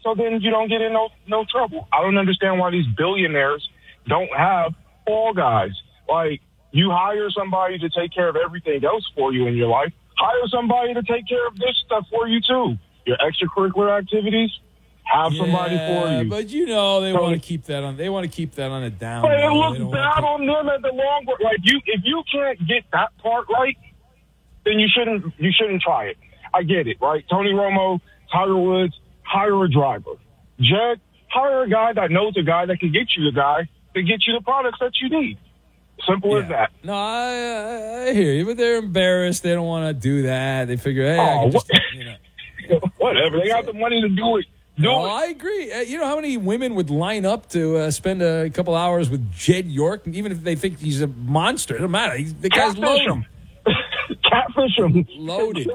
so then you don't get in no trouble. I don't understand why these billionaires don't have fall guys. Like, you hire somebody to take care of everything else for you in your life. Hire somebody to take care of this stuff for you, too. Your extracurricular activities, have somebody for you. But they want to keep that on. They want to keep that on a down. But it looks bad on them at the long run. Like, if you can't get that part right, then you shouldn't try it. I get it, right? Tony Romo, Tiger Woods, hire a driver. Jed, hire a guy that knows a guy that can get you the guy to get you the products that you need. Simple as that. No, I hear you, but they're embarrassed. They don't want to do that. They figure, hey, I can just, whatever. They got the money to do it. I agree. You know how many women would line up to spend a couple hours with Jed York, even if they think he's a monster? It doesn't matter. The guy's loaded. Catfish him. Loaded.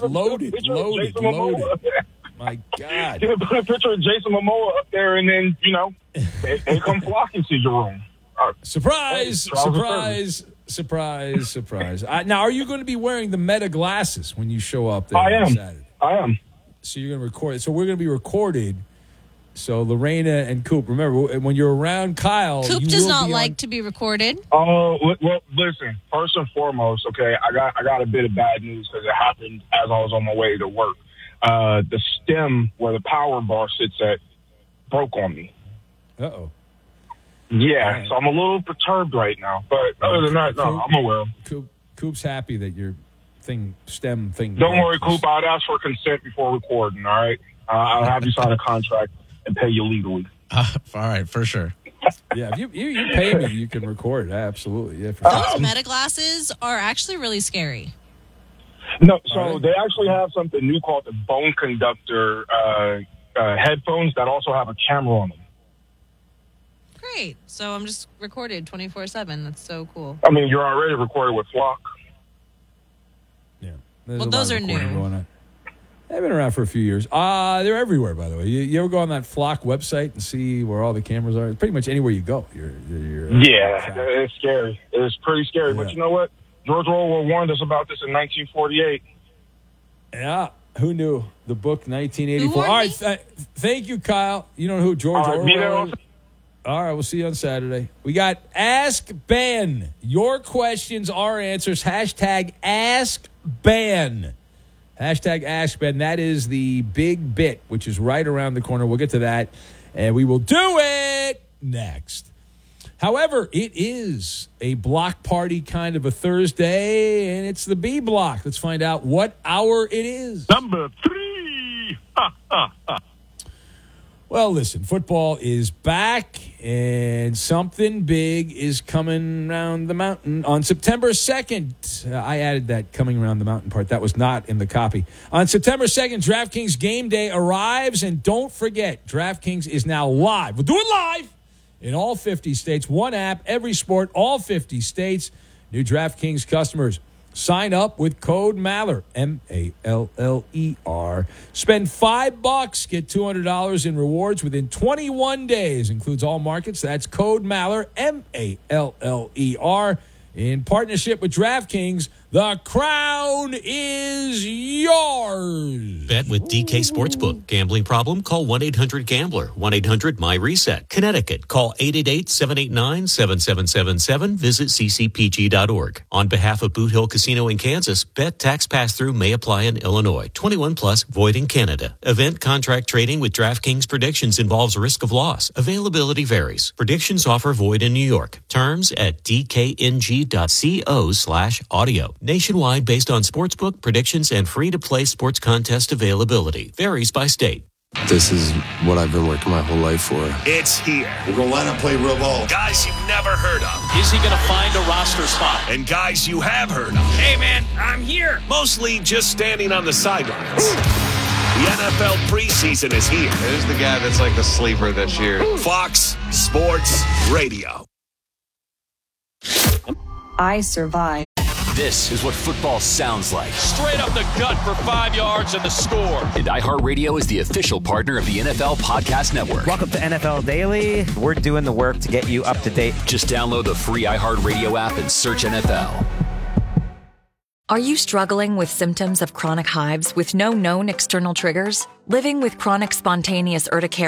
My God. You put a picture of Jason Momoa up there, and then, they come flocking to your room. Surprise. Now, are you going to be wearing the Meta glasses when you show up there on Saturday? I am. So you're going to record it. So we're going to be recorded. So Lorena and Coop, remember, when you're around Kyle, Coop does not like to be recorded. Oh, well, listen. First and foremost, okay, I got a bit of bad news because it happened as I was on my way to work. The stem where the power bar sits at broke on me. Uh-oh. Yeah, so I'm a little perturbed right now. But other than that, no, I'm aware. Coop's happy that your stem thing. Don't worry, Coop. I'd ask for consent before recording, all right? I'll have you sign a contract and pay you legally. All right, for sure. Yeah, if you pay me, you can record. Absolutely. Yeah, for Those Meta glasses are actually really scary. No, so they actually have something new called the Bone Conductor headphones that also have a camera on them. Great. So I'm just recorded 24/7. That's so cool. I mean, you're already recorded with Flock. Yeah. Well, those are new. They've been around for a few years. They're everywhere, by the way. You ever go on that Flock website and see where all the cameras are? Pretty much anywhere you go. It's scary. It's pretty scary. Yeah. But you know what? George Orwell warned us about this in 1948. Yeah. Who knew? The book 1984. All right. Thank you, Kyle. You know who George Orwell is? All right, we'll see you on Saturday. We got Ask Ben. Your questions, our answers. Hashtag Ask Ben. Hashtag Ask Ben. That is the big bit, which is right around the corner. We'll get to that, and we will do it next. However, it is a block party kind of a Thursday, and it's the B block. Let's find out what hour it is. Number 3. Well, listen, football is back, and something big is coming around the mountain on September 2nd. I added that coming around the mountain part. That was not in the copy. On September 2nd, DraftKings Game Day arrives, and don't forget, DraftKings is now live. We'll do it live in all 50 states. One app, every sport, all 50 states. New DraftKings customers. Sign up with code Maller, Maller. Spend $5, get $200 in rewards within 21 days. Includes all markets. That's code Maller, Maller. In partnership with DraftKings, the crown is yours. Bet with DK Sportsbook. Gambling problem? Call 1-800-GAMBLER. 1-800-MY-RESET. Connecticut. Call 888-789-7777. Visit ccpg.org. On behalf of Boot Hill Casino in Kansas, bet tax pass-through may apply in Illinois. 21 plus, void in Canada. Event contract trading with DraftKings predictions involves risk of loss. Availability varies. Predictions offer void in New York. Terms at dkng.co/audio. Nationwide based on sportsbook predictions and free-to-play sports contest availability. Varies by state. This is what I've been working my whole life for. It's here. We're going to line up, play real ball. Guys you've never heard of. Is he going to find a roster spot? And guys you have heard of. Hey, man, I'm here. Mostly just standing on the sidelines. The NFL preseason is here. There's the guy that's like a sleeper this year. Fox Sports Radio. I survived. This is what football sounds like. Straight up the gut for 5 yards and the score. And iHeartRadio is the official partner of the NFL Podcast Network. Welcome to NFL Daily. We're doing the work to get you up to date. Just download the free iHeartRadio app and search NFL. Are you struggling with symptoms of chronic hives with no known external triggers? Living with chronic spontaneous urticaria